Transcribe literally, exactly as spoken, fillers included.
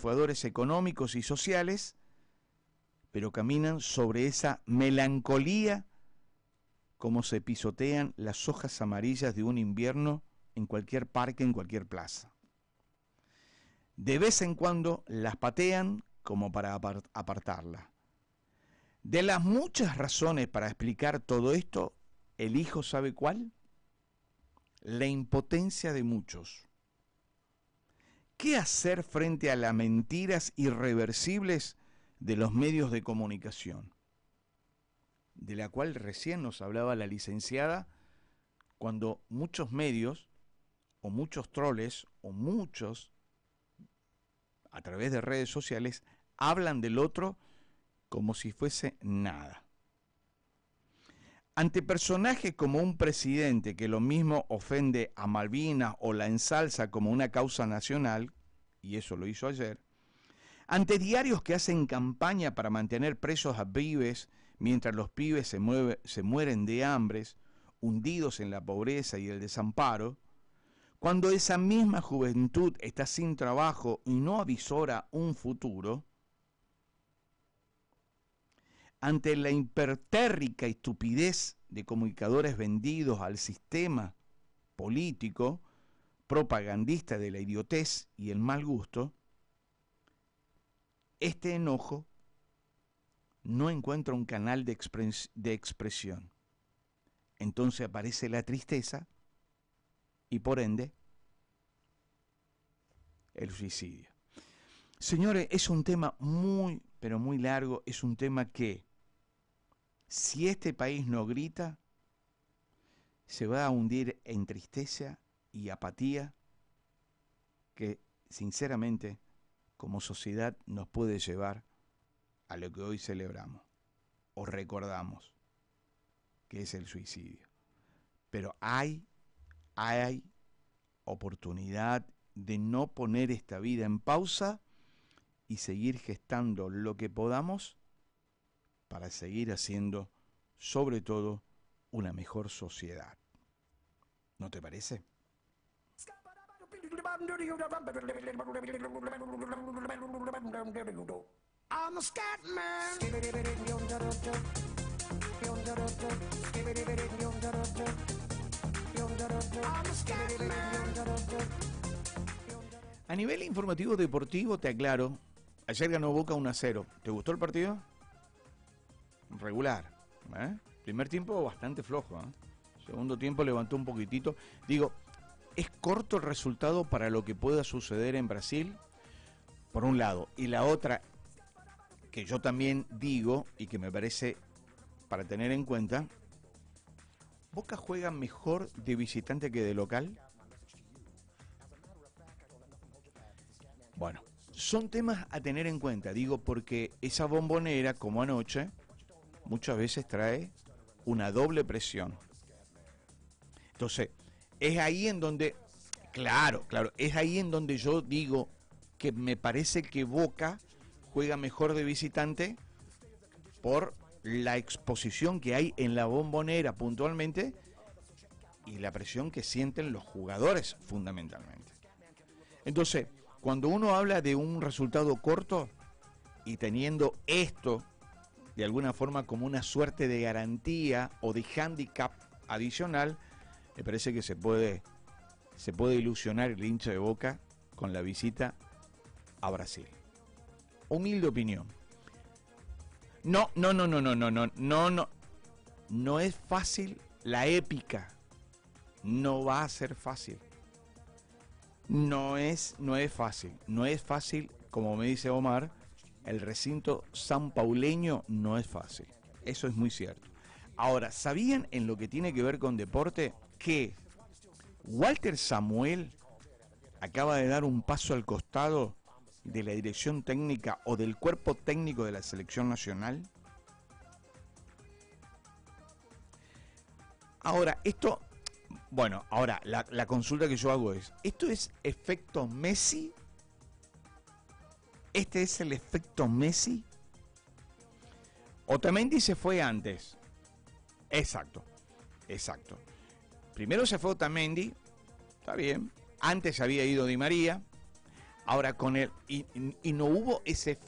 triunfadores económicos y sociales, pero caminan sobre esa melancolía como se pisotean las hojas amarillas de un invierno en cualquier parque, en cualquier plaza. De vez en cuando las patean como para apartarla. De las muchas razones para explicar todo esto, elijo, ¿sabe cuál? La impotencia de muchos. ¿Qué hacer frente a las mentiras irreversibles de los medios de comunicación? De la cual recién nos hablaba la licenciada, cuando muchos medios, o muchos troles, o muchos, a través de redes sociales, hablan del otro como si fuese nada. Ante personajes como un presidente que lo mismo ofende a Malvinas o la ensalza como una causa nacional, y eso lo hizo ayer, ante diarios que hacen campaña para mantener presos a pibes mientras los pibes se, mueve, se mueren de hambres, hundidos en la pobreza y el desamparo, cuando esa misma juventud está sin trabajo y no avisora un futuro, ante la impertérrica estupidez de comunicadores vendidos al sistema político, propagandista de la idiotez y el mal gusto, este enojo no encuentra un canal de, expres de expresión. Entonces aparece la tristeza y por ende el suicidio. Señores, es un tema muy, pero muy largo, es un tema que, si este país no grita, se va a hundir en tristeza y apatía que, sinceramente, como sociedad nos puede llevar a lo que hoy celebramos o recordamos, que es el suicidio. Pero hay, hay oportunidad de no poner esta vida en pausa y seguir gestando lo que podamos para seguir haciendo, sobre todo, una mejor sociedad. ¿No te parece? I'm a scat man. A nivel informativo deportivo te aclaro, ayer ganó Boca uno a cero. ¿Te gustó el partido? Regular, ¿eh? Primer tiempo bastante flojo, ¿eh? Segundo tiempo levantó un poquitito. Digo, ¿es corto el resultado para lo que pueda suceder en Brasil? Por un lado. Y la otra, que yo también digo, y que me parece para tener en cuenta, ¿Boca juega mejor de visitante que de local? Bueno, son temas a tener en cuenta, digo, porque esa bombonera, como anoche, muchas veces trae una doble presión. Entonces, es ahí en donde, claro, claro, es ahí en donde yo digo que me parece que Boca juega mejor de visitante por la exposición que hay en la bombonera puntualmente y la presión que sienten los jugadores fundamentalmente. Entonces, cuando uno habla de un resultado corto y teniendo esto de alguna forma como una suerte de garantía o de hándicap adicional, me parece que se puede, se puede ilusionar el hincha de Boca con la visita a Brasil. Humilde opinión. No, no, no, no, no, no, no, no, no. No es fácil la épica. No va a ser fácil. No es, no es fácil. No es fácil, como me dice Omar, el recinto sanpauleño no es fácil. Eso es muy cierto. Ahora, ¿sabían en lo que tiene que ver con deporte que Walter Samuel acaba de dar un paso al costado de la dirección técnica o del cuerpo técnico de la selección nacional? Ahora, esto, bueno, ahora la, la consulta que yo hago es, ¿esto es efecto Messi? ¿Este es el efecto Messi? Otamendi se fue antes. Exacto, exacto. Primero se fue Otamendi, está bien. Antes había ido Di María. Ahora con el y, y- y no hubo ese